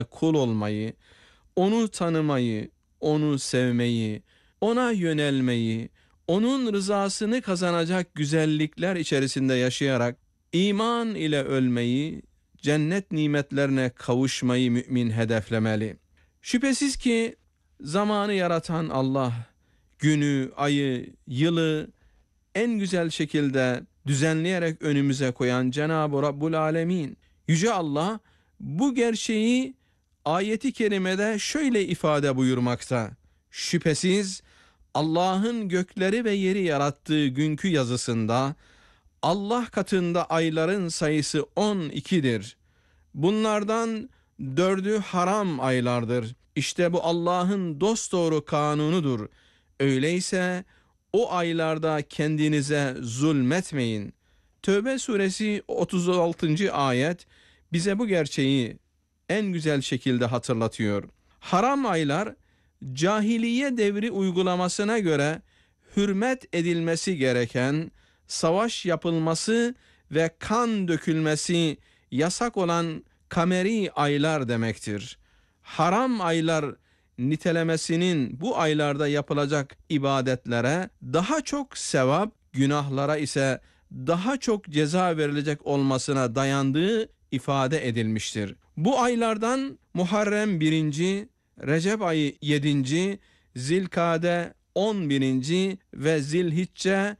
kul olmayı, onu tanımayı, onu sevmeyi, ona yönelmeyi, onun rızasını kazanacak güzellikler içerisinde yaşayarak iman ile ölmeyi, cennet nimetlerine kavuşmayı mümin hedeflemeli. Şüphesiz ki zamanı yaratan Allah, günü, ayı, yılı en güzel şekilde düzenleyerek önümüze koyan Cenab-ı Rabbul Alemin, Yüce Allah bu gerçeği ayeti kerimede şöyle ifade buyurmakta: şüphesiz Allah'ın gökleri ve yeri yarattığı günkü yazısında Allah katında ayların sayısı 12'dir. Bunlardan 4'ü haram aylardır. İşte bu Allah'ın dosdoğru kanunudur. Öyleyse o aylarda kendinize zulmetmeyin. Tövbe suresi 36. ayet bize bu gerçeği en güzel şekilde hatırlatıyor. Haram aylar cahiliye devri uygulamasına göre hürmet edilmesi gereken, savaş yapılması ve kan dökülmesi yasak olan kameri aylar demektir. Haram aylar nitelemesinin bu aylarda yapılacak ibadetlere daha çok sevap, günahlara ise daha çok ceza verilecek olmasına dayandığı ifade edilmiştir. Bu aylardan Muharrem 1. Recep ayı 7. Zilkade 11. ve Zilhicce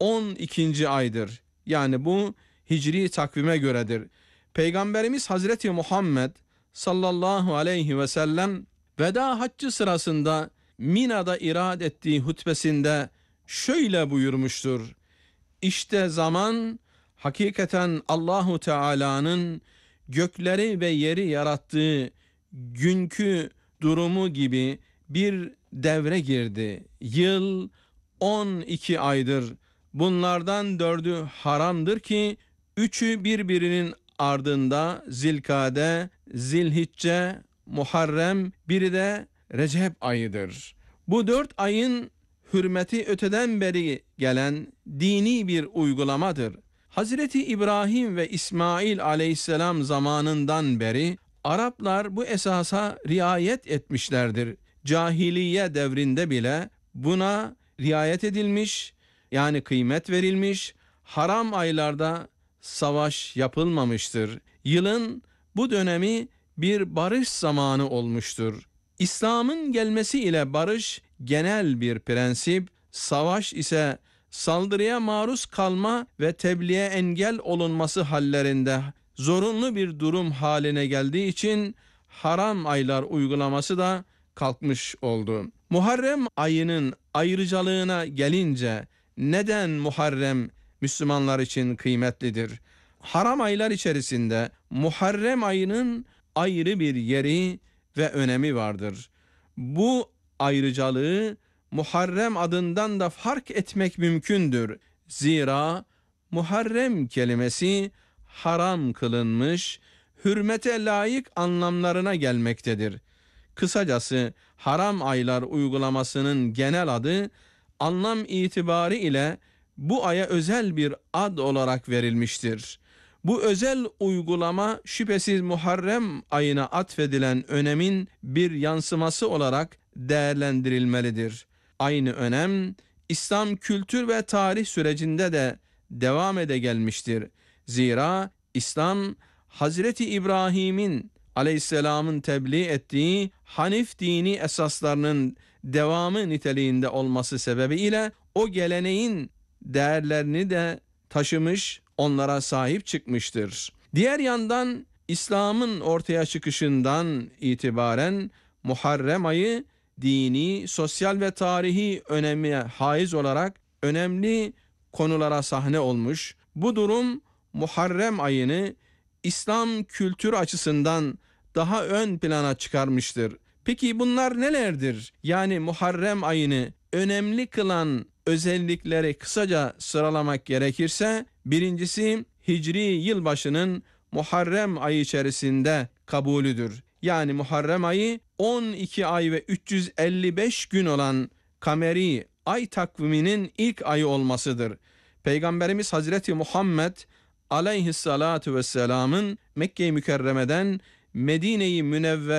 12. aydır. Yani bu hicri takvime göredir. Peygamberimiz Hazreti Muhammed sallallahu aleyhi ve sellem veda haccı sırasında Mina'da irad ettiği hutbesinde şöyle buyurmuştur: İşte zaman hakikaten Allahu Teala'nın gökleri ve yeri yarattığı günkü durumu gibi bir devre girdi. Yıl 12 aydır. Bunlardan 4'ü haramdır ki 3'ü birbirinin ardında Zilkade, Zilhicce, Muharrem, biri de Recep ayıdır. Bu 4 ayın hürmeti öteden beri gelen dini bir uygulamadır. Hazreti İbrahim ve İsmail aleyhisselam zamanından beri Araplar bu esasa riayet etmişlerdir. Cahiliye devrinde bile buna riayet edilmiş, yani kıymet verilmiş, haram aylarda savaş yapılmamıştır. Yılın bu dönemi bir barış zamanı olmuştur. İslam'ın gelmesi ile barış genel bir prensip, savaş ise saldırıya maruz kalma ve tebliğe engel olunması hallerinde zorunlu bir durum haline geldiği için haram aylar uygulaması da kalkmış oldu. Muharrem ayının ayrıcalığına gelince neden Muharrem Müslümanlar için kıymetlidir? Haram aylar içerisinde Muharrem ayının ayrı bir yeri ve önemi vardır. Bu ayrıcalığı Muharrem adından da fark etmek mümkündür. Zira Muharrem kelimesi haram kılınmış, hürmete layık anlamlarına gelmektedir. Kısacası haram aylar uygulamasının genel adı anlam itibarı ile bu aya özel bir ad olarak verilmiştir. Bu özel uygulama şüphesiz Muharrem ayına atfedilen önemin bir yansıması olarak değerlendirilmelidir. Aynı önem İslam kültür ve tarih sürecinde de devam ede gelmiştir. Zira İslam Hazreti İbrahim'in aleyhisselamın tebliğ ettiği Hanif dini esaslarının devamı niteliğinde olması sebebiyle o geleneğin değerlerini de taşımış, onlara sahip çıkmıştır. Diğer yandan İslam'ın ortaya çıkışından itibaren Muharrem ayı dini, sosyal ve tarihi öneme haiz olarak önemli konulara sahne olmuş. Bu durum Muharrem ayını İslam kültürü açısından daha ön plana çıkarmıştır. Peki bunlar nelerdir? Yani Muharrem ayını önemli kılan özellikleri kısaca sıralamak gerekirse, birincisi Hicri yılbaşının Muharrem ayı içerisinde kabulüdür. Yani Muharrem ayı 12 ay ve 355 gün olan kameri ay takviminin ilk ayı olmasıdır. Peygamberimiz Hazreti Muhammed aleyhissalatu vesselamın Mekke-i Mükerreme'den Medine-i Münevvere